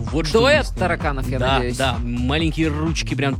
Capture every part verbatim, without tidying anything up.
Вот что Дуэт есть. тараканов, я да, надеюсь. Да, маленькие ручки прям...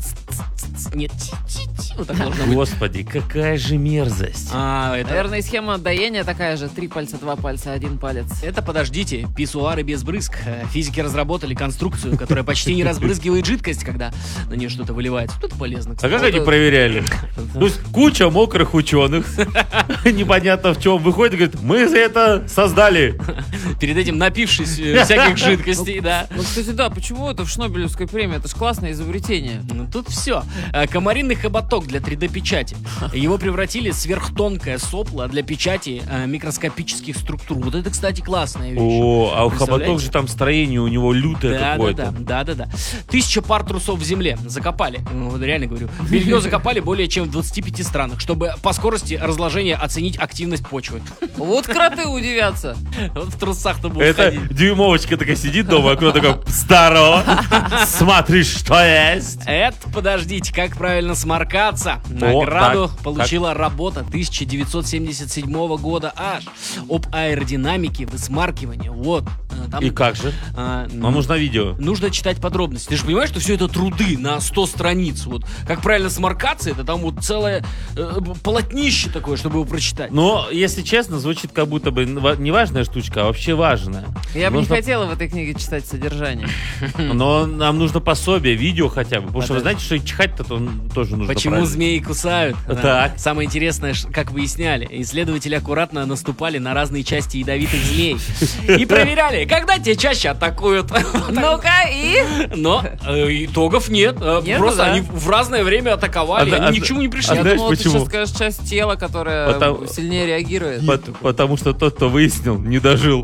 Нет, вот так должно быть. Господи, какая же мерзость. А, это... Наверное, и схема доения такая же. Три пальца, два пальца, один палец. Это, подождите, писсуары без брызг. Физики разработали конструкцию, которая почти не разбрызгивает жидкость, когда на нее что-то выливается. Вот это полезно, А кстати. как они проверяли? То есть куча мокрых ученых, непонятно в чем, выходит и говорит, мы это создали. Перед этим напившись э, всяких жидкостей, да. Ну, кстати, да, почему это в Шнобелевской премии? Это же классное изобретение. Ну, тут все. Комариный хоботок для три дэ-печати. Его превратили в сверхтонкое сопло для печати э, микроскопических структур. Вот это, кстати, классная вещь. О, а у Представляете? хоботок же там строение у него лютое Да, какое-то. да, да, да, да. Тысяча пар трусов в земле закопали. Ну, вот реально говорю. Белье закопали более чем в двадцати пяти странах, чтобы по скорости разложения оценить активность почвы. Вот кроты удивятся. Вот в трусах-то будут Это ходить. дюймовочка такая сидит дома, а кто-то такой, здорово, смотри, что есть. Это, подождите, как правильно сморкаться. Награду так, получила работа тысяча девятьсот семьдесят седьмого года аж об аэродинамике высмаркивания. Вот. э, Там, И как же? а, Нам нужно видео. Нужно читать подробности. Ты же понимаешь, что все это труды на сто страниц. Вот как правильно сморкаться, это там вот целое э, полотнище такое, чтобы его прочитать. Но, если честно, звучит как будто бы не важная штучка, а вообще важная. Я бы Нужно- не хотела в этой книге читать содержание. Но нам нужно пособие, видео хотя бы. Потому что вы Подожди. знаете, что и чихать-то то- тоже нужно Почему правильно. змеи кусают? Так. Самое интересное, ш- как выясняли, исследователи аккуратно наступали на разные части ядовитых змей и проверяли, когда те чаще атакуют. Ну-ка, и? Но э, итогов нет. Э, Нету, Просто да? они в разное время атаковали, А, они а, ни к чему не пришли. а Я знаешь, думал, ты почему? сейчас скажешь часть тела, которая Потому- сильнее реагирует. Пот- Потому что тот, кто выяснил, не дожил.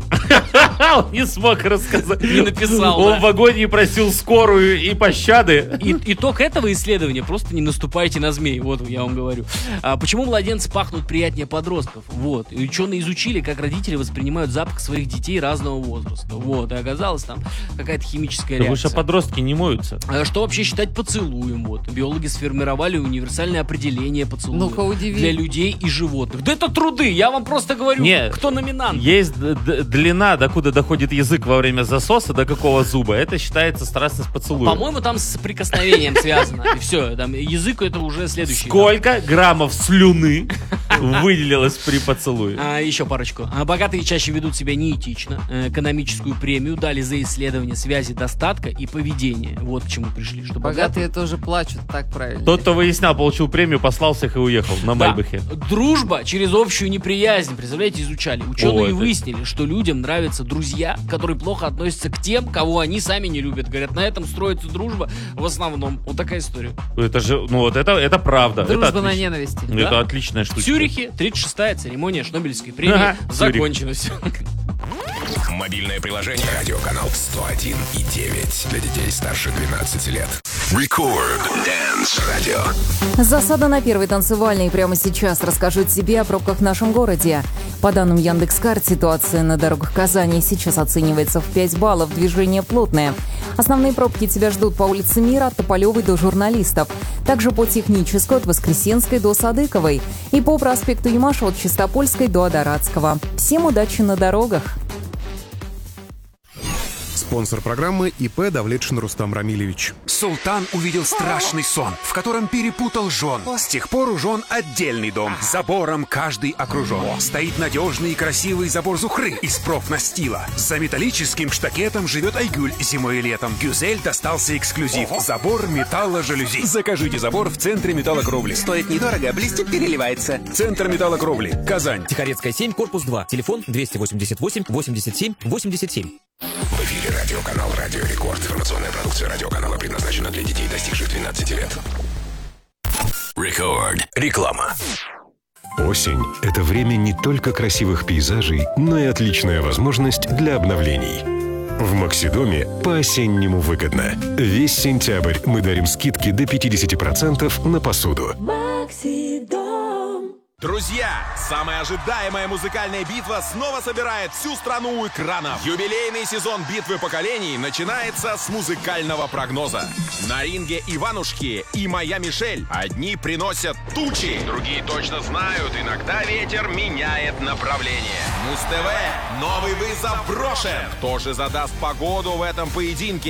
Он не смог рассказать. Не написал, Он да. в вагоне просил скорую и пощады. И, итог этого исследования: просто не наступайте на змей. Вот я вам говорю. А почему младенцы пахнут приятнее подростков? Вот. И ученые изучили, как родители воспринимают запах своих детей разного возраста. Вот. И оказалось, там какая-то химическая Потому что реакция. подростки не моются. А что вообще считать поцелуем? Вот. Биологи сформировали универсальное определение поцелуя Ну-ка, удиви. для людей и животных. Да это труды, я вам просто говорю, Не, кто номинант. Есть д- д- длина, докуда доходит язык во время засоса, до какого зуба. Это считается страстность поцелуя. По-моему, там с прикосновением связано. И все, там язык это уже следующий. Сколько граммов слюны выделилось при поцелуе? А, еще парочку. А, богатые чаще ведут себя неэтично. Э, Экономическую премию дали за исследование связи достатка и поведения. Вот к чему пришли. Что Богатые тоже плачут, так правильно. Тот, кто выяснял, получил премию, послал всех и уехал на Да. Майбахе. Дружба через общую неприязнь. Представляете, изучали. Ученые О, это- выяснили, что людям нравятся друзья, которые плохо относятся к тем, кого они сами не любят. Говорят, на этом строится дружба в основном. Вот такая история. Это же, ну вот это, это правда. Дружба это на отлично. ненависти. Это Да. отличная В штука. Цюрихе тридцать шестая церемония Шнобелевской премии Ага, закончилась. Мобильное приложение «Радиоканал» сто один и девять для детей старше двенадцати лет. Record Dance Radio. Засада на первой танцевальной. Прямо сейчас расскажу тебе о пробках в нашем городе. По данным Яндекс.Карт, ситуация на дорогах Казани сейчас оценивается в пять баллов. Движение плотное. Основные пробки тебя ждут по улице Мира от Тополевой до Журналистов. Также по Технической от Воскресенской до Садыковой. И по проспекту Ямаша от Чистопольской до Адаратского. Всем удачи на дорогах! Спонсор программы ИП Давлетшин Рустам Рамилевич. Султан увидел страшный сон, в котором перепутал жен. С тех пор у жен отдельный дом. Забором каждый окружен. Стоит надежный и красивый забор Зухры из профнастила. За металлическим штакетом живет Айгуль зимой и летом. Гюзель достался эксклюзив. Забор металло-жалюзи. Закажите забор в центре металлокровли. Стоит недорого, блестит, переливается. Центр металлокровли. Казань. Тихорецкая семь, корпус два. Телефон двести восемьдесят восемь восемьдесят семь восемьдесят семь. В эфире радиоканал «Радио Рекорд». Информационная продукция радиоканала предназначена для детей, достигших двенадцати лет. Record. Реклама. Осень – это время не только красивых пейзажей, но и отличная возможность для обновлений. В Максидоме по-осеннему выгодно. Весь сентябрь мы дарим скидки до пятьдесят процентов на посуду. Друзья, самая ожидаемая музыкальная битва снова собирает всю страну у экранов. Юбилейный сезон битвы поколений начинается с музыкального прогноза. На ринге Иванушки и моя Мишель. Одни приносят тучи, другие точно знают, иногда ветер меняет направление. Муз-ТВ, новый вызов брошен. Кто же задаст погоду в этом поединке?